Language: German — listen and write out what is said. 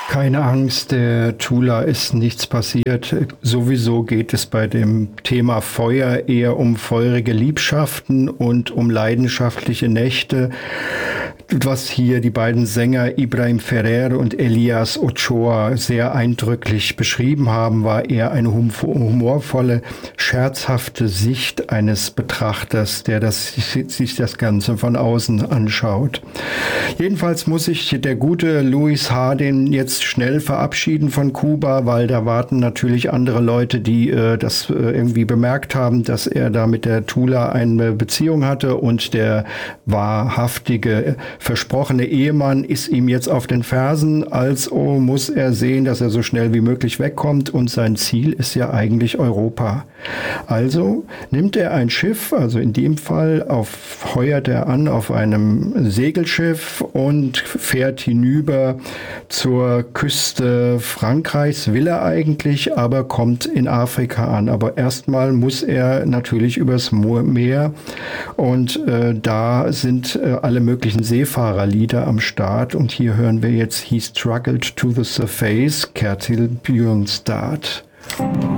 Keine Angst, der Tula ist nichts passiert. Sowieso geht es bei dem Thema Feuer eher um feurige Liebschaften und um leidenschaftliche Nächte. Was hier die beiden Sänger Ibrahim Ferrer und Elias Ochoa sehr eindrücklich beschrieben haben, war eher eine humorvolle, scherzhafte Sicht eines Betrachters, der sich das Ganze von außen anschaut. Jedenfalls muss sich der gute Luis Hardin jetzt schnell verabschieden von Kuba, weil da warten natürlich andere Leute, die das irgendwie bemerkt haben, dass er da mit der Tula eine Beziehung hatte, und der wahrhaftige versprochene Ehemann ist ihm jetzt auf den Fersen, also muss er sehen, dass er so schnell wie möglich wegkommt, und sein Ziel ist ja eigentlich Europa. Also nimmt er ein Schiff, also in dem Fall heuert er an auf einem Segelschiff und fährt hinüber zur Küste Frankreichs, will er eigentlich, aber kommt in Afrika an. Aber erstmal muss er natürlich übers Meer, und da sind alle möglichen Seefahrerlieder am Start, und hier hören wir jetzt He Struggled to the Surface, Kertil Björnstad.